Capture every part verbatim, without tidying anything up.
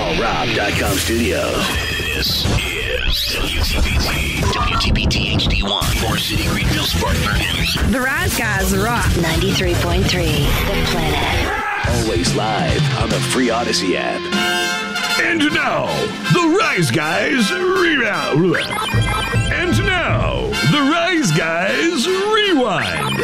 All Rob dot com studios. This is W T B T, W T B T H D one, Forest City, Greenville, Spartanburg. The Rise Guys rock. ninety-three point three, The Planet. Always live on the free Odyssey app. And now, the Rise Guys Rewind. And now, the Rise Guys Rewind.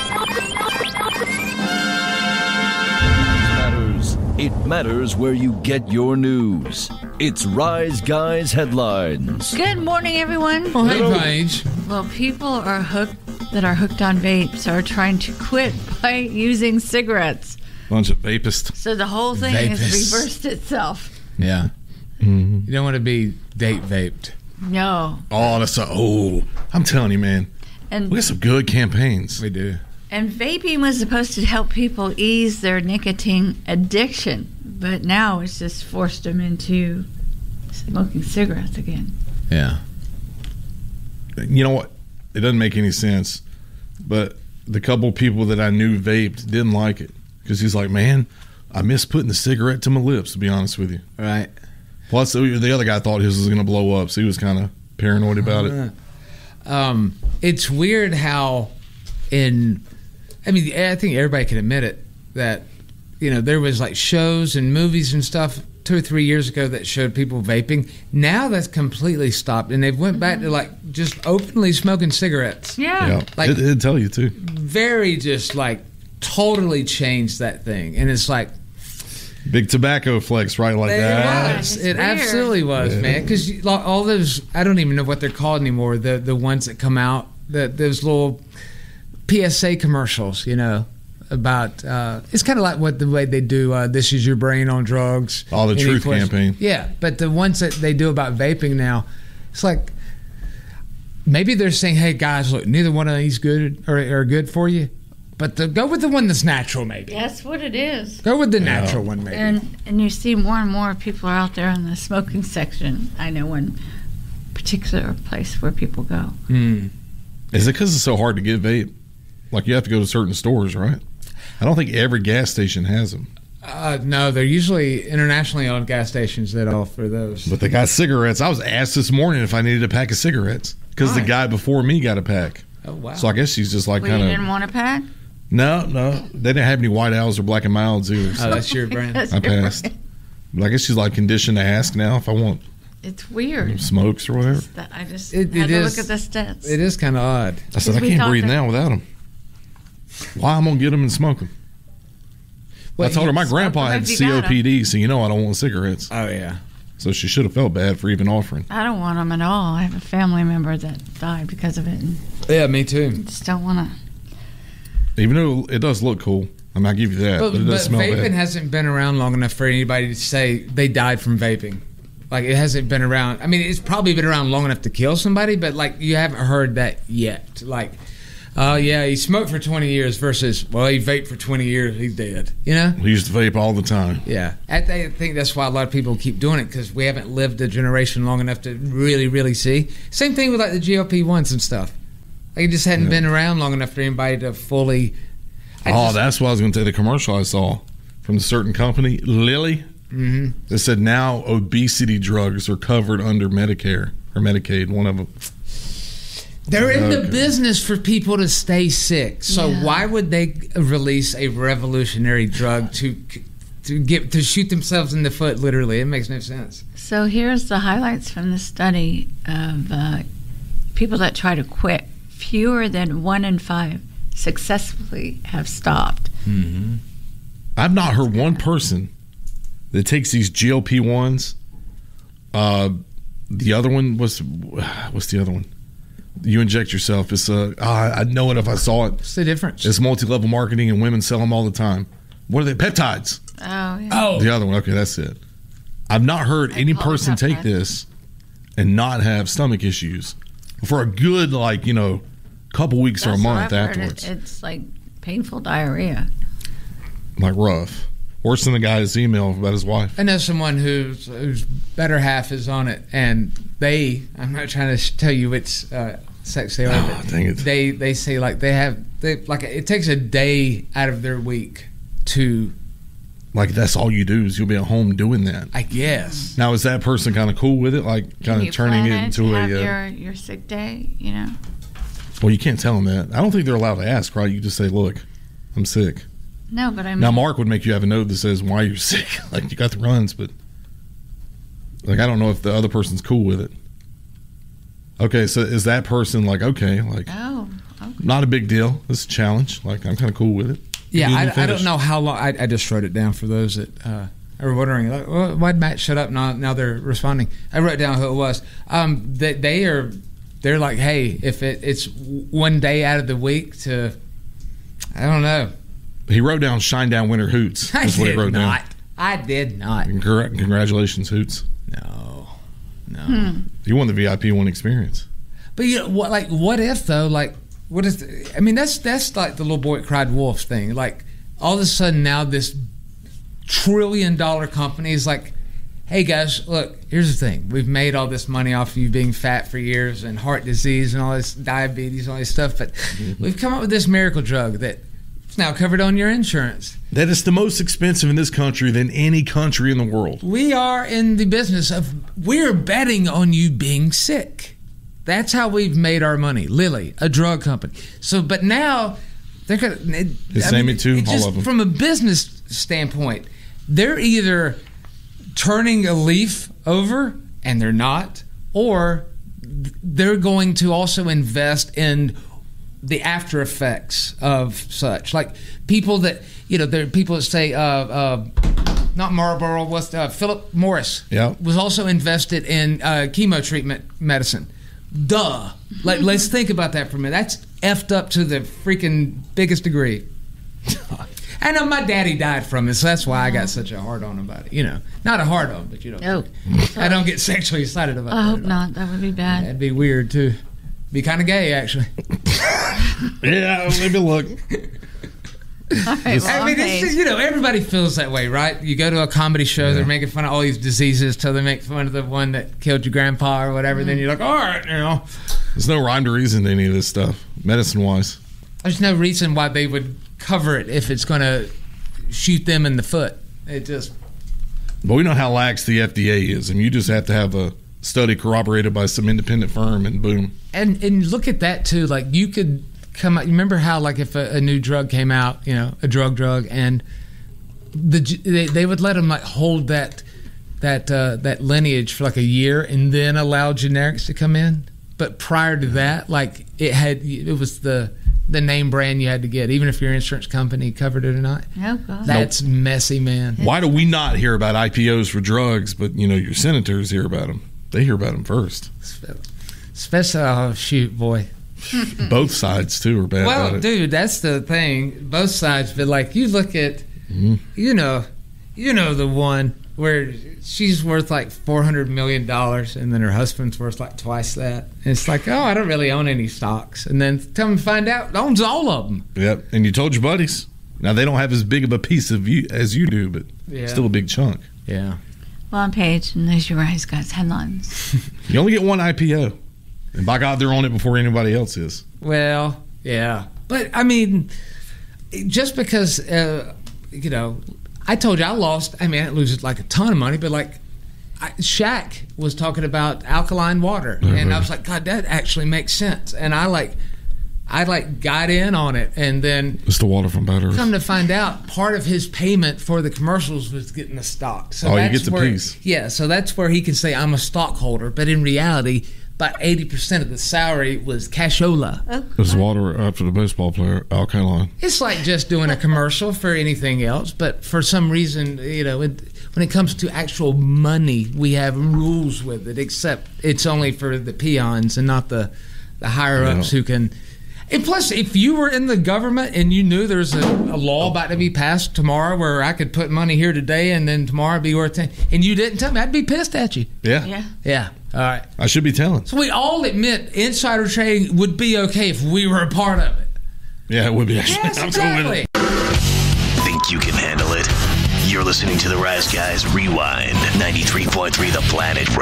It matters where you get your news. It's Rise Guys Headlines. Good morning, everyone. Oh, hey, Paige. Well, people are hooked that are hooked on vapes are trying to quit by using cigarettes. Bunch of vapists. So the whole thing Vapists. has reversed itself. Yeah. Mm-hmm. You don't want to be date vaped. No. Oh, that's a, oh, I'm telling you, man. And we got some good campaigns. We do. And vaping was supposed to help people ease their nicotine addiction, but now it's just forced them into smoking cigarettes again. Yeah. You know what? It doesn't make any sense, but the couple people that I knew vaped didn't like it because he's like, man, I miss putting the cigarette to my lips, to be honest with you. Right. Plus, the other guy thought his was going to blow up, so he was kind of paranoid about it. Um, it's weird how in... I mean, I think everybody can admit it, that, you know, there was like shows and movies and stuff two or three years ago that showed people vaping. Now that's completely stopped, and they've went back to like just openly smoking cigarettes. Yeah. Yeah, Like- it, it'd tell you too. Very just like totally changed that thing. And it's like, Big tobacco flex, right, like it that. was. It's It weird. absolutely was, Yeah. man. Because all those, I don't even know what they're called anymore, the, the ones that come out, the, those little P S A commercials, you know, about uh, it's kind of like what the way they do uh, "This Is Your Brain on Drugs." Oh, the Any Truth question- campaign. Yeah, but the ones that they do about vaping now, it's like maybe they're saying, "Hey guys, look, neither one of these good are, are good for you, but the, go with the one that's natural, maybe. That's what it is. Go with the natural one, maybe." And and you see more and more people are out there in the smoking section. I know one particular place where people go. Mm. Is it because it's so hard to get vape? Like you have to go to certain stores, right? I don't think every gas station has them. Uh, no, they're usually internationally owned gas stations that offer those. But they got cigarettes. I was asked this morning if I needed a pack of cigarettes because the Why? guy before me got a pack. Oh wow! So I guess she's just like Well, you kind didn't of. want a pack? No, no. They didn't have any White Owls or Black and Milds either. So Oh, that's your brand. That's I your passed. brand. But I guess she's like conditioned to ask now if I want It's weird. smokes or whatever. That I just It- had it to is- look at the stats. It is kind of odd. I said I we can't thought breathe that- now without them. Why I'm gonna get them and smoke them? Well, I told her my you- grandpa had if you C O got P D, so you know I don't want cigarettes. Oh yeah. So she should have felt bad for even offering. I don't want them at all. I have a family member that died because of it, and Yeah, me too. just don't want to. Even though it does look cool. I mean, I give you that, But, but, it but does smell vaping bad. hasn't been around long enough for anybody to say they died from vaping. Like it hasn't been around. I mean, it's probably been around long enough to kill somebody, but like you haven't heard that yet. Like, oh yeah, he smoked for twenty years versus well, he vaped for twenty years, he's dead. You know? We used to vape all the time. Yeah, I, th- I think that's why a lot of people keep doing it because we haven't lived a generation long enough to really, really see. Same thing with like the G L P ones and stuff. Like it just hadn't Yeah. been around long enough for anybody to fully. I Oh, just- that's what I was going to tell you. The commercial I saw from a certain company, Lilly, Mhm. that said now obesity drugs are covered under Medicare or Medicaid, one of them. They're in the Okay. business for people to stay sick. So Yeah. why would they release a revolutionary drug to to get to shoot themselves in the foot? Literally, it makes no sense. So here's the highlights from the study of uh, people that try to quit. Fewer than one in five successfully have stopped. I've not heard one person that takes these G L P ones. Uh, the other one was, what's the other one? You inject yourself. It's uh, ah, I know it if I saw it. What's the difference? It's multi-level marketing, and women sell them all the time. What are they? Peptides. Oh, yeah. oh, The other one. Okay, that's it. I've not heard I any call it person take peptides. this and not have stomach issues for a good, like, you know, couple weeks or a That's what month I've heard. afterwards. It, it's like painful diarrhea. Like rough. Worse than the guy's email about his wife. I know someone whose whose better half is on it, and they. I'm not trying to sh- tell you it's uh, sex they are. Oh, but dang it. They they say like they have they like it takes a day out of their week to like that's all you do is you'll be at home doing that. I guess. Now, is that person kind of cool with it? Like Can kind you of turning plan it into to a. have Uh, your, your sick day, you know? well, you can't tell them that. I don't think they're allowed to ask, right? You just say, look, I'm sick. No, but I mean. Now, Mark would make you have a note that says why you're sick. Like, you got the runs, but like, I don't know if the other person's cool with it. Okay, so is that person like, okay, like, Oh, okay. not a big deal. This is a challenge. Like, I'm kind of cool with it. Yeah, You didn't I, I finish. don't know how long. I, I just wrote it down for those that uh, are wondering, like, well, why'd Matt shut up? Now, now they're responding. I wrote down who it was. Um, they, they are, they're like, hey, if it, it's one day out of the week to, I don't know. He wrote down Shine Down Winter Hoots. I That's what he did wrote not. down. I did not. Congra- Congratulations, Hoots. No, no. Hmm. You won the V I P one experience. But you know, what? Like, what if though? Like, what is? I mean, that's that's like the little boy that cried wolf thing. Like, all of a sudden now this trillion dollar company is like, hey guys, look, here's the thing. We've made all this money off of you being fat for years and heart disease and all this diabetes and all this stuff, but we've come up with this miracle drug that is now covered on your insurance. That is the most expensive in this country than any country in the world. We are in the business of we're betting on you being sick. That's how we've made our money. Lilly, a drug company. So, but now they're gonna. Is Sammy too? It All just, of them. from a business standpoint, they're either turning a leaf over and they're not, or they're going to also invest in the after effects of such. Like people that you know, there are people that say, uh, uh, not Marlboro, what's uh, Philip Morris Yeah. was also invested in uh, chemo treatment medicine. Duh. Like, let's think about that for a minute. That's effed up to the freaking biggest degree. I know my daddy died from it, so that's why I got such a hard on about it. You know, not a hard on, but you know, Oh, I don't get sexually excited about I that. hope at all. not. That would be bad. That'd be weird too. Be kind of gay, actually. Yeah, maybe look. All right, well, I mean, okay. it's just, you know, everybody feels that way, right? You go to a comedy show, they're making fun of all these diseases till they make fun of the one that killed your grandpa or whatever. Then you're like, all right, you know. There's no rhyme to reason to any of this stuff, medicine-wise. There's no reason why they would cover it if it's going to shoot them in the foot. It just. But we know how lax the F D A is. I mean, you just have to have a study corroborated by some independent firm, and boom. And and look at that too. Like you could come out. You remember how like if a, a new drug came out, you know, a drug drug, and the they, they would let them like hold that that uh, that lineage for like a year, and then allow generics to come in. But prior to that, like it had it was the the name brand you had to get, even if your insurance company covered it or not. Oh, God. That's messy, man. Why do we not hear about I P Os for drugs, but, you know, your senators hear about them? They hear about them first. Especially, oh, shoot, boy. Both sides, too, are bad Well, about it. dude, that's the thing. Both sides, but like you look at, Mhm. you know, you know the one where she's worth like four hundred million dollars, and then her husband's worth like twice that. And it's like, oh, I don't really own any stocks, and then come and find out, owns all of them. Yep, and you told your buddies. Now, they don't have as big of a piece of you as you do, but Yeah. still a big chunk. Yeah. Well, on page, and there's your Rise Guys headlines. You only get one I P O. And by God, they're on it before anybody else is. Well, yeah, but I mean, just because uh, you know, I told you I lost. I mean, I didn't lose like a ton of money, but like, I, Shaq was talking about alkaline water, Mm-hmm. and I was like, God, that actually makes sense. And I like, I like got in on it, and then It's the water from Bad Earth. come to find out, part of his payment for the commercials was getting the stock. So Oh, he that's gets a where, piece. Yeah, so that's where he can say I'm a stockholder, but in reality, about eighty percent of the salary was cashola. It was water after the baseball player, alkaline. It's like just doing a commercial for anything else, but for some reason, you know, it, when it comes to actual money, we have rules with it, except it's only for the peons and not the, the higher-ups Yeah. who can... And plus, if you were in the government and you knew there's a, a law about to be passed tomorrow where I could put money here today and then tomorrow be worth ten, and you didn't tell me, I'd be pissed at you. Yeah. Yeah. Yeah, all right. I should be telling. So we all admit insider trading would be okay if we were a part of it. Yeah, it would be actually. Yes, I'm cool with exactly. it. Think you can handle it? You're listening to the Rise Guys Rewind, ninety-three point three The Planet